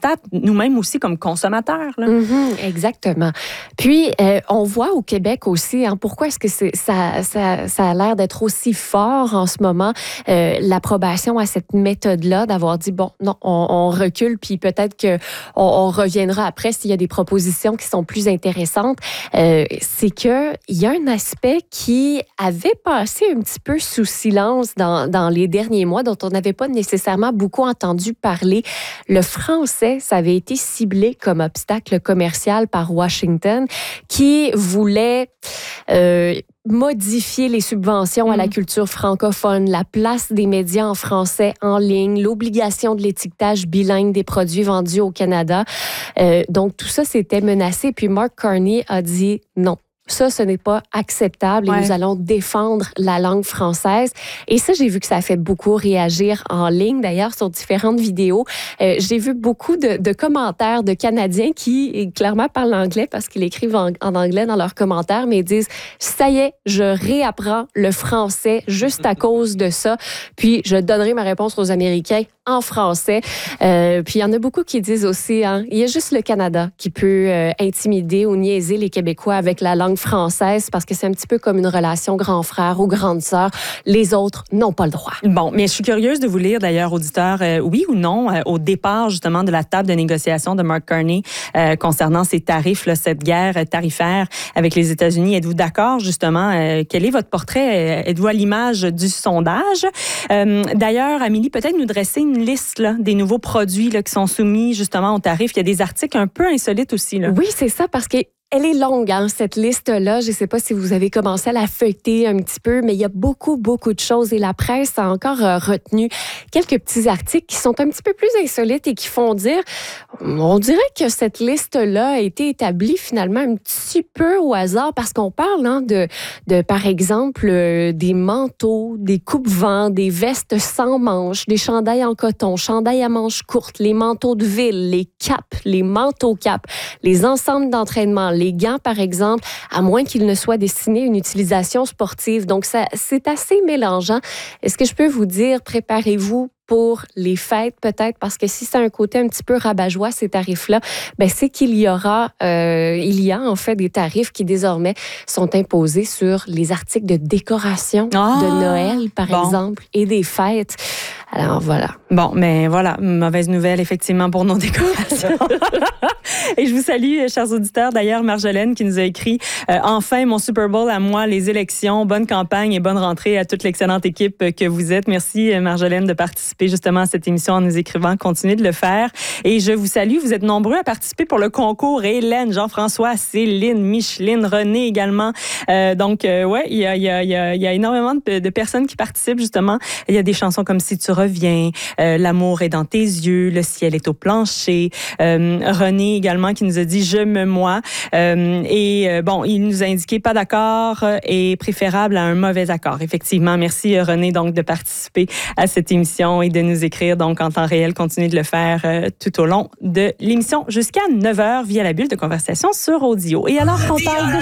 constate nous-mêmes aussi comme consommateurs. Là. Exactement. Puis, on voit au Québec aussi, pourquoi est-ce que ça a l'air d'être aussi fort en ce moment, l'approbation à cette méthode-là, d'avoir dit, bon, non, on recule, puis peut-être qu'on reviendra après s'il y a des propositions qui sont plus intéressantes. C'est qu'il y a un aspect qui avait passé un petit peu sous silence dans les derniers mois, dont on n'avait pas nécessairement beaucoup entendu parler. Le français, ça avait été ciblé comme obstacle commercial par Washington, qui voulait modifier les subventions à la culture francophone, la place des médias en français en ligne, l'obligation de l'étiquetage bilingue des produits vendus au Canada. Donc, tout ça, c'était menacé. Puis Mark Carney a dit non. Ça, ce n'est pas acceptable et nous allons défendre la langue française. Et ça, j'ai vu que ça a fait beaucoup réagir en ligne, d'ailleurs, sur différentes vidéos. J'ai vu beaucoup de commentaires de Canadiens qui, clairement, parlent anglais parce qu'ils écrivent en anglais dans leurs commentaires, mais ils disent « Ça y est, je réapprends le français juste à cause de ça. Puis, je donnerai ma réponse aux Américains en français. » Puis, il y en a beaucoup qui disent aussi, il y a juste le Canada qui peut intimider ou niaiser les Québécois avec la langue française parce que c'est un petit peu comme une relation grand frère ou grande sœur. Les autres n'ont pas le droit. Bon, mais je suis curieuse de vous lire d'ailleurs, auditeurs, oui ou non, au départ justement de la table de négociation de Mark Carney concernant ces tarifs, là, cette guerre tarifaire avec les États-Unis. Êtes-vous d'accord justement? Quel est votre portrait? Êtes-vous à l'image du sondage? D'ailleurs, Amélie, peut-être nous dresser une liste là, des nouveaux produits là, qui sont soumis justement aux tarifs. Il y a des articles un peu insolites aussi. Là. Oui, c'est ça, parce que elle est longue, cette liste-là. Je ne sais pas si vous avez commencé à la feuilleter un petit peu, mais il y a beaucoup, beaucoup de choses. Et la presse a encore retenu quelques petits articles qui sont un petit peu plus insolites et qui font dire, on dirait que cette liste-là a été établie finalement un petit peu au hasard parce qu'on parle de par exemple, des manteaux, des coupes-vents, des vestes sans manches, des chandails en coton, chandails à manches courtes, les manteaux de ville, les capes, les manteaux capes, les ensembles d'entraînement, les gants, par exemple, à moins qu'ils ne soient destinés à une utilisation sportive. Donc, c'est assez mélangeant. Est-ce que je peux vous dire, préparez-vous pour les fêtes, peut-être, parce que si c'est un côté un petit peu rabat-joie, ces tarifs-là, c'est qu'il y aura, il y a en fait des tarifs qui désormais sont imposés sur les articles de décoration de Noël, par exemple, et des fêtes. Alors, voilà. Bon, mais voilà, mauvaise nouvelle, effectivement, pour nos décorations. Et je vous salue, chers auditeurs. D'ailleurs, Marjolaine qui nous a écrit « Enfin, mon Super Bowl à moi, les élections. Bonne campagne et bonne rentrée à toute l'excellente équipe que vous êtes. » Merci, Marjolaine, de participer justement à cette émission en nous écrivant. Continuez de le faire. Et je vous salue. Vous êtes nombreux à participer pour le concours. Hélène, Jean-François, Céline, Micheline, René également. Donc, ouais, il y a énormément de personnes qui participent, justement. Il y a des chansons comme « Si tu reviens », L'amour est dans tes yeux, le ciel est au plancher. René également qui nous a dit je me moi. Bon, il nous a indiqué pas d'accord et préférable à un mauvais accord. Effectivement, merci René donc de participer à cette émission et de nous écrire donc en temps réel. Continuez de le faire tout au long de l'émission jusqu'à 9h via la bulle de conversation sur Audio. Et alors qu'on parle de